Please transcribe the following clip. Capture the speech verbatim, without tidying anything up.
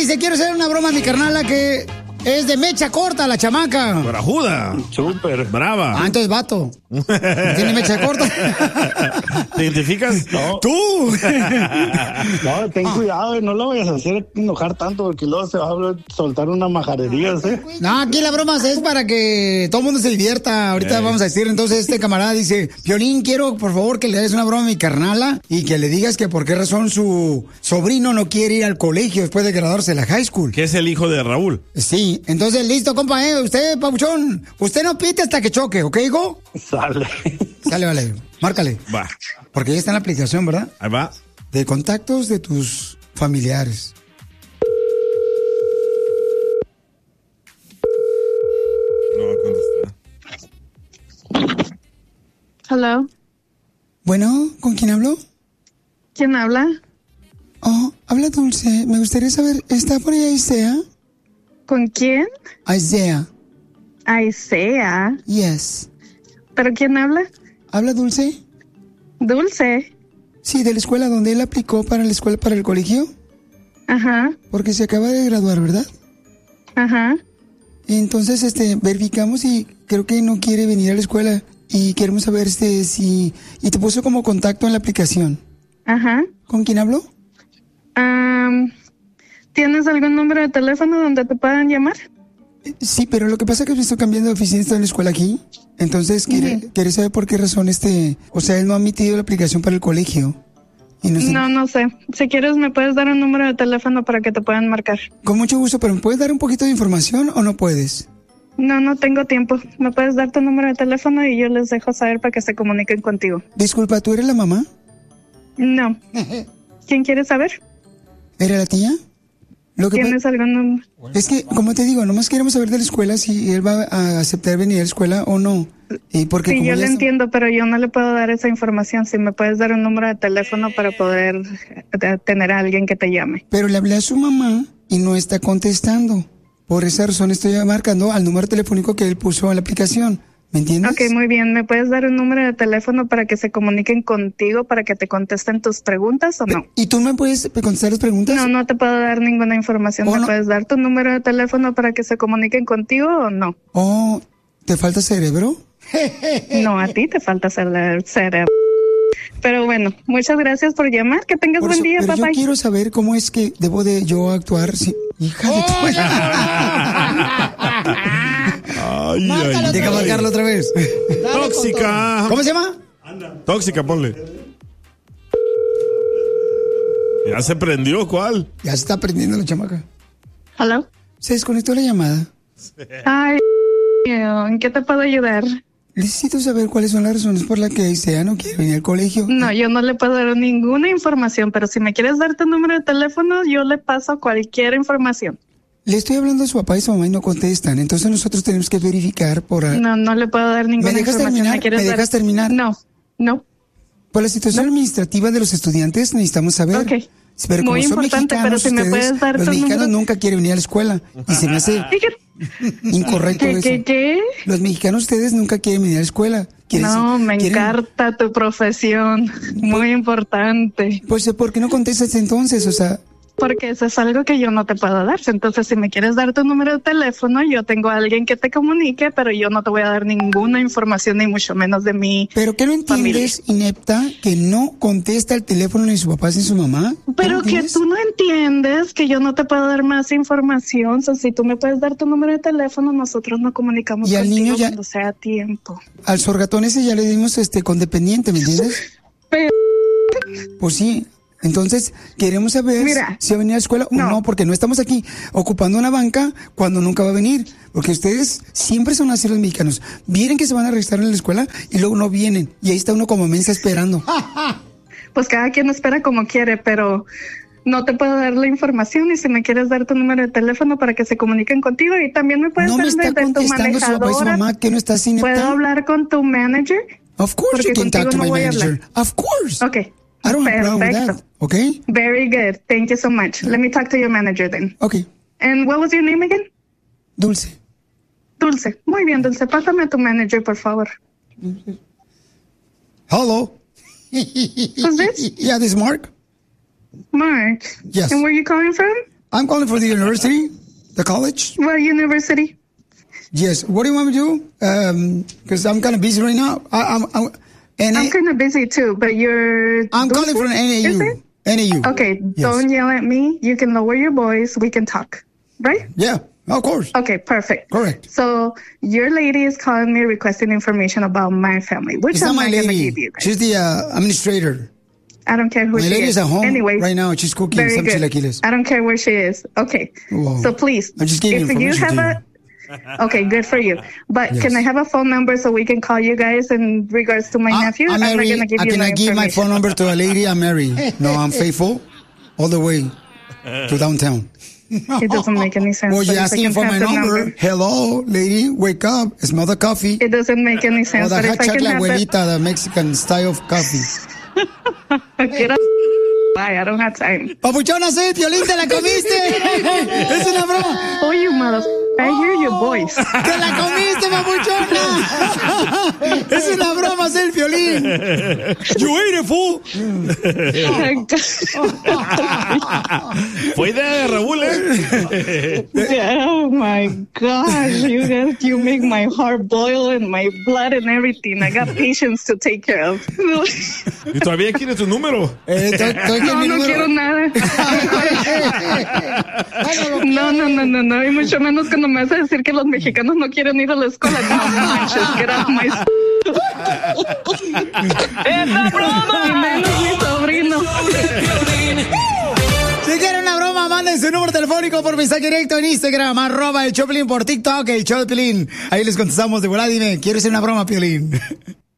dice, quiero hacer una broma a mi carnala que es de mecha corta, la chamaca. Corajuda. Súper. Brava. Ah, entonces vato. ¿Tiene mecha corta? ¿Te identificas? No. ¡Tú! No, ten cuidado, no lo vayas a hacer enojar tanto porque luego se va a soltar una majadería, ¿eh? No, aquí la broma es para que todo el mundo se divierta. Ahorita Ey. vamos a decir, entonces este camarada dice, Piolín, quiero por favor que le des una broma a mi carnala y que le digas que por qué razón su sobrino no quiere ir al colegio después de graduarse de la high school. Que es el hijo de Raúl. Sí, entonces listo, compa, eh, usted, papuchón, usted no pite hasta que choque, ¿ok, hijo? Sale. Sale, vale, márcale. Va. Porque ya está en la aplicación, ¿verdad? Ahí va. De contactos de tus familiares. No va a contestar. Hello. Bueno, ¿con quién hablo? ¿Quién habla? Oh, habla Dulce. Me gustaría saber, ¿está por ahí Isaiah? ¿Con quién? Isaiah. Isaiah. Yes. ¿Pero quién habla? ¿Habla Dulce? Dulce. Sí, de la escuela donde él aplicó para la escuela, para el colegio. Ajá. Porque se acaba de graduar, ¿verdad? Ajá. Entonces, este, verificamos y creo que no quiere venir a la escuela. Y queremos saber, este, si... Y te puso como contacto en la aplicación. Ajá. ¿Con quién hablo? Um, ¿Tienes algún número de teléfono donde te puedan llamar? Sí, pero lo que pasa es que me estoy cambiando de oficina, estoy en la escuela aquí. Entonces, quiere, Ujú. quiere saber por qué razón este... O sea, él no ha emitido la aplicación para el colegio. Y no sé- No, no sé. Si quieres, me puedes dar un número de teléfono para que te puedan marcar. Con mucho gusto, pero ¿me puedes dar un poquito de información o no puedes? No, no tengo tiempo. ¿Me puedes dar tu número de teléfono y yo les dejo saber para que se comuniquen contigo? Disculpa, ¿tú eres la mamá? No. ¿Quién quiere saber? ¿Eres la tía? Lo que pa- ¿Tienes algún número? es que, como te digo, nomás queremos saber de la escuela si él va a aceptar venir a la escuela o no. Y porque Sí, como yo ya lo está- entiendo, pero yo no le puedo dar esa información. Si me puedes dar un número de teléfono para poder eh, tener a alguien que te llame. Pero le hablé a su mamá y no está contestando. Por esa razón estoy marcando al número telefónico que él puso en la aplicación. ¿Me entiendes? Ok, muy bien. ¿Me puedes dar un número de teléfono para que se comuniquen contigo, para que te contesten tus preguntas o no? ¿Y tú me puedes contestar las preguntas? No, no te puedo dar ninguna información. Oh, ¿Me no. puedes dar tu número de teléfono para que se comuniquen contigo o no? Oh, ¿te falta cerebro? No, a ti te falta ser cerebro. Pero bueno, muchas gracias por llamar. Que tengas Por buen eso- día, pero papá. yo quiero saber cómo es que debo de yo actuar. Si... Hija de tu... Ay, Márcalo ay, Deja ay. marcarlo otra vez. Tóxica. ¿Cómo se llama? Tóxica, ponle. Ya se prendió, ¿cuál? Ya se está prendiendo la chamaca. Hello. Se desconectó la llamada. Ay, ¿en qué te puedo ayudar? Necesito saber cuáles son las razones por las que Isaiah no quiere venir al colegio. No, yo no le puedo dar ninguna información, pero si me quieres dar tu número de teléfono, yo le paso cualquier información. Le estoy hablando a su papá y su mamá y no contestan. Entonces nosotros tenemos que verificar por... No, no le puedo dar ninguna ¿Me dejas información. terminar? quieres ¿Me dar? dejas terminar? No, no. Por la situación administrativa de los estudiantes necesitamos saber. Ok. Pero como Muy son importante, mexicanos, pero si me ustedes, puedes dar los tu mexicanos número. nunca quieren venir a la escuela. Y se me hace incorrecto ¿Qué, eso. qué, qué? Los mexicanos, ustedes nunca quieren venir a la escuela. Quieren- No, me quieren- encanta tu profesión. Muy importante. Pues, ¿por qué no contestas entonces? O sea, Porque eso es algo que yo no te puedo dar. Entonces, si me quieres dar tu número de teléfono, yo tengo a alguien que te comunique, pero yo no te voy a dar ninguna información, ni mucho menos de mí. ¿pero qué no entiendes, inepta, que no contesta el teléfono ni su papá ni su mamá? Pero ¿No que entiendes? tú no entiendes que yo no te puedo dar más información. O sea, si tú me puedes dar tu número de teléfono, nosotros nos comunicamos Y al contigo niño ya- cuando sea tiempo. Al sorgatón ese ya le dimos este condependiente, ¿me entiendes? Pero Pues sí. Entonces, queremos saber Mira, si va a venir a la escuela o no. no, porque no estamos aquí ocupando una banca cuando nunca va a venir. Porque ustedes siempre son así los mexicanos. Vienen que se van a registrar en la escuela y luego no vienen. Y ahí está uno como mensa esperando. pues cada quien espera como quiere, pero no te puedo dar la información. Y si me quieres dar tu número de teléfono para que se comuniquen contigo, y también me puedes No me dar está desde tu contestando su papá y su manejadora. mamá, que no está sin ¿Puedo hablar con tu manager? Of course Porque you can talk contigo to no my voy a manager. hablar. Of course. Okay. I don't have a problem with Perfecto. that. Okay? Very good. Thank you so much. Let me talk to your manager then. Okay. And what was your name again? Dulce. Dulce. Muy bien, Dulce. Pásame a tu manager, por favor. Hello. Who's this? Yeah, this is Mark. Mark. Yes. And where are you calling from? I'm calling for the university, the college. What university? Yes. What do you want me to do? Um, because I'm kind of busy right now. I, I'm, I'm, and I'm kind of busy too, but you're... I'm calling from N A U. N A U. Okay, yes. Don't yell at me. You can lower your voice. We can talk, right? Yeah, of course. Okay, perfect. Correct. So your lady is calling me requesting information about my family, which it's I'm not my not going to lady. give you guys. She's the uh, administrator. I don't care who my she lady is. is at home anyway, right now. She's cooking very some good. chilaquiles. I don't care where she is. Okay. Whoa. So please, I just gave you if you information have to a... Okay, good for you. But yes. can I have a phone number so we can call you guys in regards to my I, nephew? I'm, I'm married. not going to give I you cannot that give my information. phone number to a lady. I'm married. No, I'm faithful all the way to downtown. It doesn't make any sense. Well, but you're if I asking can for have my the number. Hello, lady, wake up. Smell the coffee. It doesn't make any Or sense. the But hot if I can chocolate have it, abuelita, the Mexican style of coffee. get up. Bye, I don't have time. Papuchona, soy el Piolín, te la comiste. Es una broma. Oh, you mother... I hear your voice. Te la comiste, papuchona. Es una broma, soy el Piolín. You ate it, fool. Fue idea de Raúl, ¿eh? Oh my gosh, you guys, you make my heart boil and my blood and everything. I got patients to take care of. ¿Y todavía quieres tu número? Eh, to- to- No, mi no número. quiero nada. No, no, no, no, no. Y mucho menos cuando me vas a decir que los mexicanos no quieren ir a la escuela. No manches, get out my... ¡Esa broma! Y menos mi sobrino. Si quieren una broma, manden su número telefónico por mensaje directo en Instagram, arroba el Choplin, por TikTok, el Choplin. Ahí les contestamos de volada. Dime, ¿quieres hacer una broma, Piolín?